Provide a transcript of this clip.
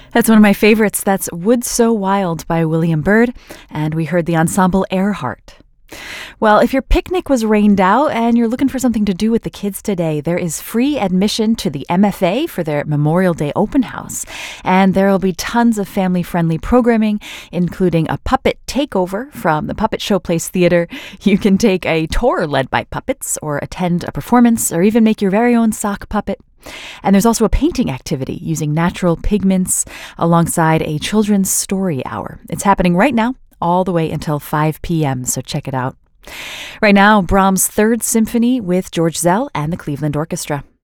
That's one of my favorites. That's Wood So Wild by William Byrd, and we heard the ensemble Earhart. Well, if your picnic was rained out and you're looking for something to do with the kids today, there is free admission to the MFA for their Memorial Day open house. And there will be tons of family-friendly programming, including a puppet takeover from the Puppet Showplace Theater. You can take a tour led by puppets or attend a performance or even make your very own sock puppet. And there's also a painting activity using natural pigments alongside a children's story hour. It's happening right now, all the way until 5 p.m., so check it out. Right now, Brahms' Third Symphony with George Zell and the Cleveland Orchestra.